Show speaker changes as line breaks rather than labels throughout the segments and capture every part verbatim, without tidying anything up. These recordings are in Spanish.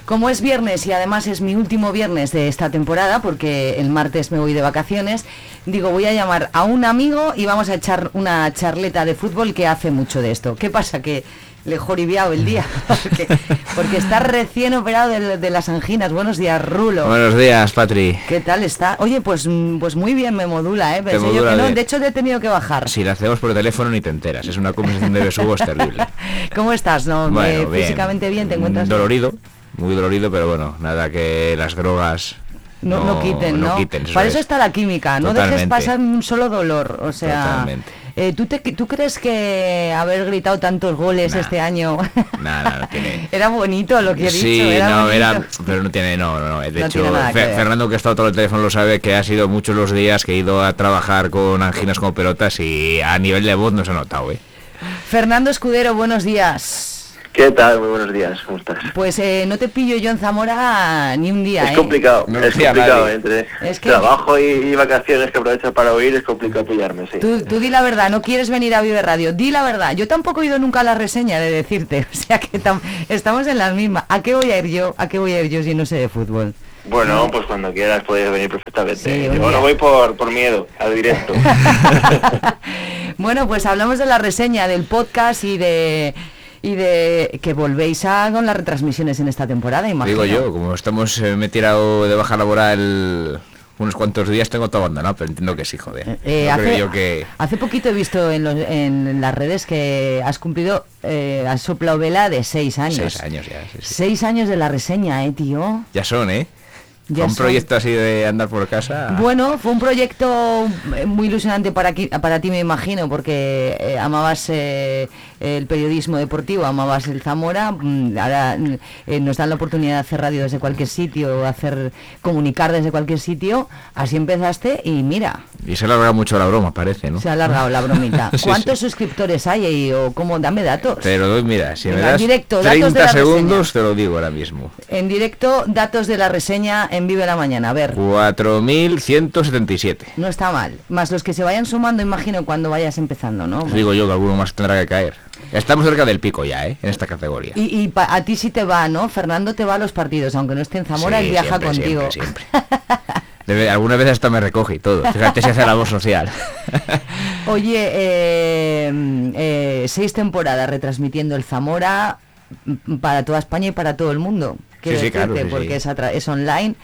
Como es viernes y además es mi último viernes de esta temporada, porque el martes me voy de vacaciones, digo, voy a llamar a un amigo y vamos a echar una charleta de fútbol que hace mucho de esto. ¿Qué pasa? Que le he joribiado el día, porque, porque está recién operado de, de las anginas. Buenos días, Rulo.
Buenos días, Patri.
¿Qué tal está? Oye, pues pues muy bien, me modula, ¿eh? Pensé
modula
yo que no,
de...
de hecho le he tenido que bajar.
Si la hacemos por teléfono ni te enteras, es una conversación de besugos terrible.
¿Cómo estás? No,
bueno,
eh,
bien.
Físicamente bien, ¿te encuentras
dolorido,
bien?
muy dolorido, pero bueno, nada que las drogas...
No, no, no quiten, ¿no?
no quiten, eso
Para
es.
eso está la química, no
Totalmente.
dejes pasar un solo dolor, o sea...
Totalmente.
Eh, ¿tú, te, ¿Tú crees que haber gritado tantos goles
nah,
este año...
Nada, no tiene...
Era bonito lo que he
sí,
dicho, era
no,
bonito.
era... Pero no tiene... No, no, no. De
no
hecho,
Fe,
que Fernando, que ha estado todo el teléfono, lo sabe, que ha sido muchos los días que he ido a trabajar con anginas como pelotas y a nivel de voz no se ha notado, ¿eh?
Fernando Escudero, buenos días.
¿Qué tal? Muy buenos días, ¿cómo estás?
Pues eh, no te pillo yo en Zamora ni un día,
Es
¿eh?
complicado,
no
es complicado, ¿eh? Entre
es que...
trabajo y, y vacaciones que aprovecho para oír, es complicado pillarme, sí.
Tú, tú di la verdad, no quieres venir a Vive Radio, di la verdad. Yo tampoco he ido nunca a la reseña de decirte, o sea que tam- estamos en las mismas. ¿A qué voy a ir yo? ¿A qué voy a ir yo si no sé de fútbol?
Bueno, ¿no? Pues cuando quieras puedes venir perfectamente.
Sí,
yo no voy por, por miedo, al directo.
Bueno, pues hablamos de la reseña, del podcast y de... Y de que volvéis a con las retransmisiones en esta temporada, imagino.
Digo yo, como estamos, eh, me he tirado de baja laboral unos cuantos días, tengo todo abandonado, pero entiendo que sí, joder.
Eh,
no
hace,
creo yo que...
hace poquito he visto en, los, en las redes que has cumplido, eh, has soplado vela de seis años.
Seis años ya, sí, sí.
Seis años de la reseña, eh, tío.
Ya son, ¿eh?
Ya
Fue un
son.
proyecto así de andar por casa.
Bueno, fue un proyecto muy ilusionante para, aquí, para ti, me imagino, porque eh, amabas eh, el periodismo deportivo, amabas el Zamora, mm, ahora eh, nos dan la oportunidad de hacer radio desde cualquier sitio, hacer comunicar desde cualquier sitio, así empezaste y mira.
Y se ha alargado mucho la broma, parece, ¿no?
Se ha alargado la bromita.
Sí,
¿Cuántos
sí.
suscriptores hay ahí, o cómo? Dame datos.
Te lo doy, mira, si
Venga,
me das
directo, datos de
treinta
la
segundos
reseña.
te lo digo ahora mismo.
En directo, datos de la reseña en Vive la Mañana, a ver.
cuatro mil ciento setenta y siete.
No está mal. Más los que se vayan sumando, imagino, cuando vayas empezando, ¿no?
Os digo yo que alguno más tendrá que caer. Estamos cerca del pico ya, ¿eh? En esta categoría.
Y, y pa- a ti sí te va, ¿no? Fernando te va a los partidos, aunque no esté en Zamora,
Sí,
él viaja
siempre,
contigo.
Siempre, siempre. Debe, alguna vez hasta me recoge y todo. Fíjate si hace labor social.
Oye, eh, eh, seis temporadas retransmitiendo el Zamora m- para toda España y para todo el mundo. Quiero
Sí, sí,
decirte,
claro, sí,
porque
sí.
Es, atra- es online.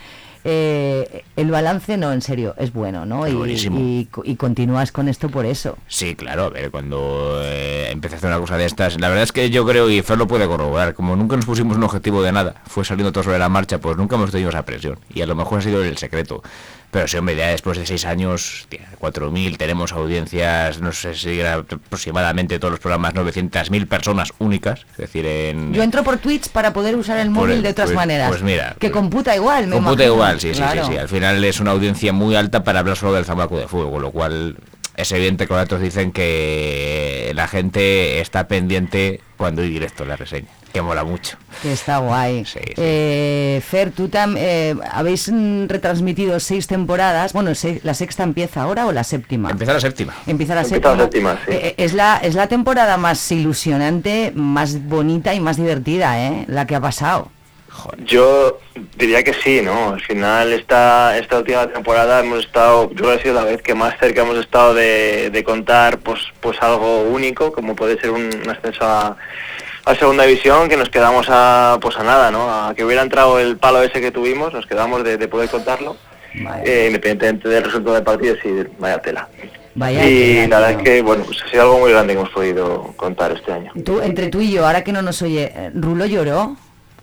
Eh, el balance, no, en serio, es bueno, ¿no?
Es
Y,
buenísimo.
y, co- y continúas con esto por eso.
Sí, claro, a ver, cuando eh, empecé a hacer una cosa de estas, la verdad es que yo creo, y Fer lo puede corroborar, como nunca nos pusimos un objetivo de nada, fue saliendo todo sobre la marcha, pues nunca hemos tenido esa presión, y a lo mejor ha sido el secreto. Pero sí, hombre, ya después de seis años, cuatro mil, tenemos audiencias, no sé si era aproximadamente todos los programas, novecientas mil personas únicas, es decir, en...
Yo entro por Twitch para poder usar el
Por
móvil
el-
de otras
pues-
maneras.
pues mira,
que
pues-
computa igual, me
Computa
imagino.
igual, sí, sí,
Claro.
sí, sí. Al final es una audiencia muy alta para hablar solo del Zamora Club de Fútbol, con lo cual es evidente que los datos dicen que la gente está pendiente cuando hay directo en la reseña, que mola mucho.
Que está guay.
Sí, sí.
Eh, Fer, tú tam, eh, habéis mm, retransmitido seis temporadas. Bueno, se- ¿la sexta empieza ahora o la séptima?
Empieza la séptima.
Empieza la
Empieza
séptima.
la séptima, sí.
Eh, es, la, es la temporada más ilusionante, más bonita y más divertida, ¿eh? La que ha pasado.
Joder.
Yo diría que sí, ¿no? Al final esta esta última temporada hemos estado, yo creo que ha sido la vez que más cerca hemos estado de, de contar pues pues algo único, como puede ser un, un ascenso a, a segunda división, que nos quedamos a pues a nada, ¿no? A que hubiera entrado el palo ese que tuvimos, nos quedamos de, de poder contarlo, eh, independientemente del resultado del partido, sí, vaya tela.
Vaya
y
tela,
la verdad
tío.
es que, bueno, pues ha sido algo muy grande que hemos podido contar este año.
Tú, entre tú y yo, ahora que no nos oye, eh, ¿Rulo lloró?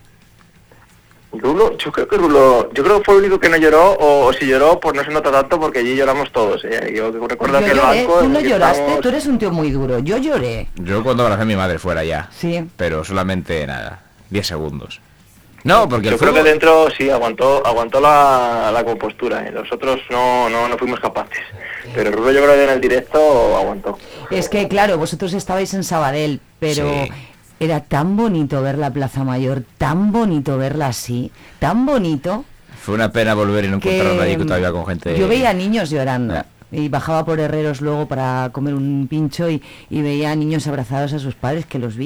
Rulo, yo creo que Rulo, yo creo que fue el único que no lloró, o, o si lloró, pues no se nota tanto porque allí lloramos todos, ¿eh? Yo recuerdo
Yo
que el
lloré,
banco...
tú
en
no
el que
lloraste,
estábamos-
tú eres un tío muy duro. Yo lloré.
Yo cuando abracé a mi madre fuera ya,
Sí.
pero solamente nada, diez segundos. No, porque
Yo
el
creo
fútbol...
que dentro sí aguantó aguantó la, la compostura, ¿eh? Nosotros no, no, no fuimos capaces, pero Rulo yo creo que en el directo aguantó.
Es que, claro, vosotros estabais en Sabadell, pero
Sí.
era tan bonito ver la Plaza Mayor, tan bonito verla así, tan bonito.
Fue una pena volver y no
que
encontrarnos allí todavía con gente...
yo veía niños llorando.
Ya.
Y bajaba por Herreros luego para comer un pincho y, y veía a niños abrazados a sus padres, que los vi,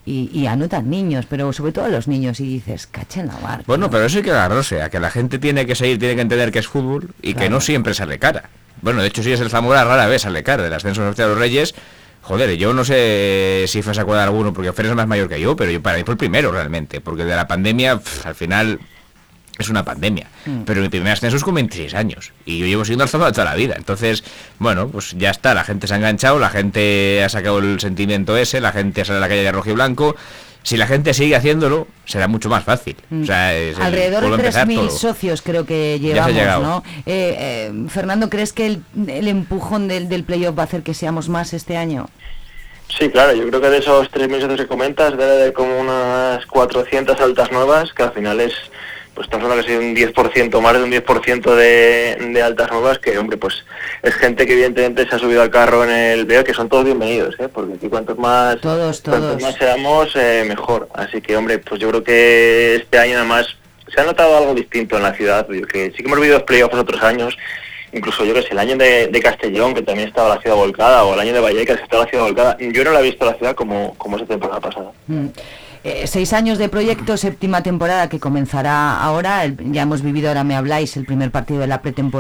y, y anotan niños, pero sobre todo los niños, y dices, cacha en la mar.
Bueno,
¿no?
pero eso hay que agarrarse, a que la gente tiene que seguir, tiene que entender que es fútbol y
Claro.
que no siempre sale cara. Bueno, de hecho, si es el Zamora, rara vez sale cara. Del ascenso de los Reyes, joder, yo no sé si Fer se acuerda de alguno, porque Fer es más mayor que yo, pero yo, para mí fue el primero realmente, porque de la pandemia, pff, al final, es una pandemia. Mm. Pero mi primer ascenso es con veintiséis años, y yo llevo siendo alzado toda la vida. Entonces, bueno, pues ya está, la gente se ha enganchado, la gente ha sacado el sentimiento ese, la gente sale a la calle de rojo y blanco. Si la gente sigue haciéndolo, será mucho más fácil.
Mm.
O sea, es el,
alrededor de tres mil socios creo que llevamos, ¿no? Eh, eh, Fernando, ¿crees que el, el empujón del, del playoff va a hacer que seamos más este año?
Sí, claro, yo creo que de esos tres mil socios que comentas, debe de como unas cuatrocientas altas nuevas, que al final es, pues estamos hablando que es un diez por ciento, más de un diez por ciento de, de altas nuevas, que hombre, pues es gente que evidentemente se ha subido al carro en el veo, que son todos bienvenidos, ¿eh? Porque aquí cuantos más,
todos, todos.
cuantos más seamos, eh, mejor. Así que, hombre, pues yo creo que este año además se ha notado algo distinto en la ciudad, que sí que hemos vivido los playoffs otros años, incluso yo que sé, el año de, de Castellón, que también estaba la ciudad volcada, o el año de Vallecas, que estaba la ciudad volcada, yo no la he visto la ciudad como, como esa temporada pasada.
Mm. Eh, seis años de proyecto, séptima temporada que comenzará ahora, el, ya hemos vivido, ahora me habláis, el primer partido de la pretemporada.